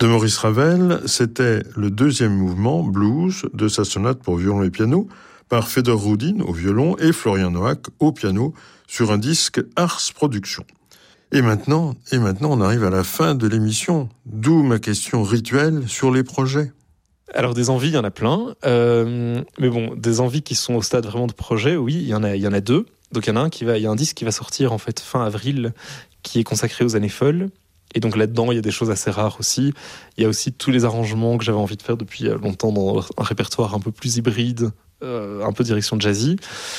de Maurice Ravel. C'était le deuxième mouvement blues de sa sonate pour violon et piano par Fedor Rudin au violon et Florian Noack au piano sur un disque Ars Productions. Et maintenant, on arrive à la fin de l'émission, d'où ma question rituelle sur les projets. Alors des envies, il y en a plein, mais bon, des envies qui sont au stade vraiment de projet, oui, il y en a deux. Donc il y a un disque qui va sortir en fait fin avril, qui est consacré aux années folles. Et donc là-dedans, il y a des choses assez rares aussi. Il y a aussi tous les arrangements que j'avais envie de faire depuis longtemps dans un répertoire un peu plus hybride, un peu direction jazzy.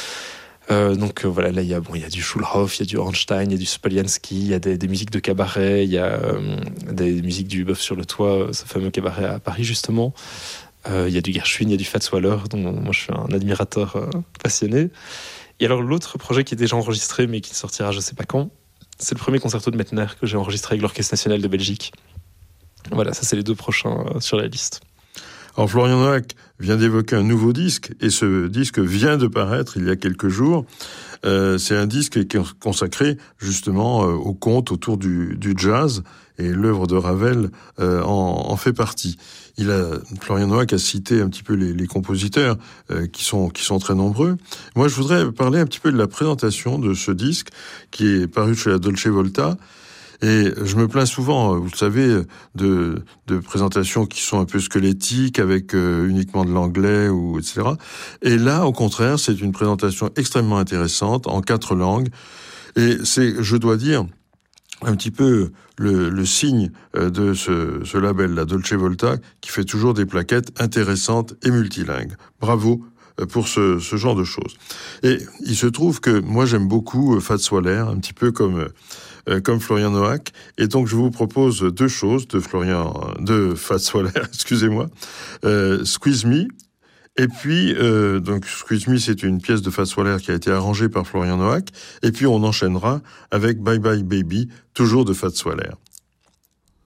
Donc voilà, là il y a du Schulhoff, il y a du Ornstein, il y a du Spoliansky, il y a des musiques de cabaret, il y a des musiques du Bœuf sur le toit, ce fameux cabaret à Paris justement. Il y a du Gershwin, il y a du Fats Waller, dont moi je suis un admirateur passionné. Et alors l'autre projet qui est déjà enregistré mais qui sortira je sais pas quand, c'est le premier concerto de Mettner que j'ai enregistré avec l'Orchestre National de Belgique. Voilà, ça c'est les deux prochains sur la liste. Alors Florian Noack vient d'évoquer un nouveau disque, et ce disque vient de paraître il y a quelques jours. C'est un disque qui est consacré justement au conte autour du jazz, et l'œuvre de Ravel en fait partie. Florian Noack a cité un petit peu les compositeurs qui sont très nombreux. Moi, je voudrais parler un petit peu de la présentation de ce disque qui est paru chez la Dolce Volta. Et je me plains souvent, vous le savez, de présentations qui sont un peu squelettiques, avec uniquement de l'anglais, etc. Et là, au contraire, c'est une présentation extrêmement intéressante, en 4 langues. Et c'est, je dois dire, un petit peu le signe de ce label, la Dolce Volta, qui fait toujours des plaquettes intéressantes et multilingues. Bravo pour ce genre de choses. Et il se trouve que moi, j'aime beaucoup Fats Waller, un petit peu comme Florian Noack, et donc je vous propose 2 choses de Fats Waller, excusez-moi, Squeeze Me, et puis donc Squeeze Me, c'est une pièce de Fats Waller qui a été arrangée par Florian Noack, et puis on enchaînera avec Bye Bye Baby, toujours de Fats Waller.